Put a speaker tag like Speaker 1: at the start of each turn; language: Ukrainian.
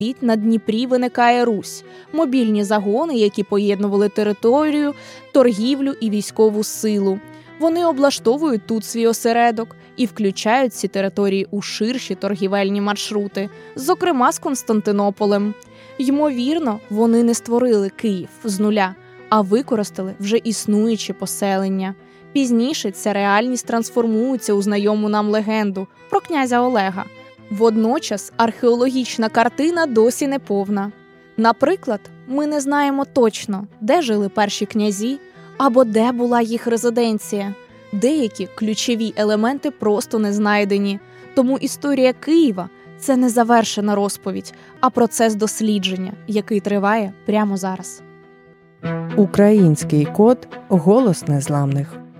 Speaker 1: на Дніпрі виникає Русь – мобільні загони, які поєднували територію, торгівлю і військову силу. Вони облаштовують тут свій осередок і включають ці території у ширші торгівельні маршрути, зокрема з Константинополем. Ймовірно, вони не створили Київ з нуля, а використали вже існуючі поселення. Пізніше ця реальність трансформується у знайому нам легенду про князя Олега. Водночас археологічна картина досі не повна. Наприклад, ми не знаємо точно, де жили перші князі або де була їх резиденція. Деякі ключові елементи просто не знайдені. Тому історія Києва – це не завершена розповідь, а процес дослідження, який триває прямо зараз.
Speaker 2: Український код – голос незламних.